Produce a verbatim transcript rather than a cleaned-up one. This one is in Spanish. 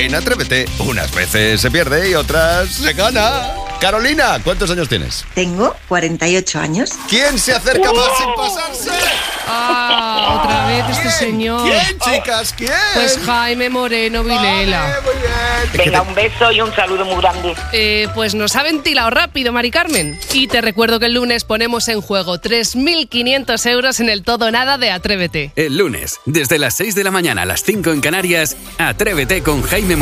En Atrévete, unas veces se pierde y otras se gana. Carolina, ¿cuántos años tienes? Tengo cuarenta y ocho años. ¿Quién se acerca más sin pasarse? Ah, otra vez este señor. ¿Quién, chicas? ¿Quién? Pues Jaime Moreno Vilela. Vale, muy bien. Venga, un beso y un saludo muy grande. Eh, pues nos ha ventilado rápido, Mari Carmen. Y te recuerdo que el lunes ponemos en juego tres mil quinientos euros en el todo o nada de Atrévete. El lunes, desde las seis de la mañana a las cinco en Canarias, Atrévete con Jaime